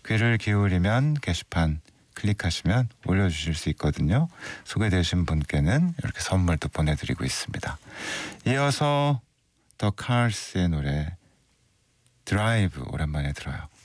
귀를 기울이면 게시판 클릭하시면 올려주실 수 있거든요. 소개되신 분께는 이렇게 선물도 보내드리고 있습니다. 이어서 더 카rs의 노래 드라이브 오랜만에 들어요.